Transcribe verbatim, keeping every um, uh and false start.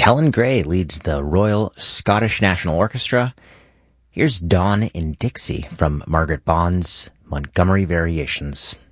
Helen Gray leads the Royal Scottish National Orchestra. Here's Dawn in Dixie from Margaret Bond's Montgomery Variations.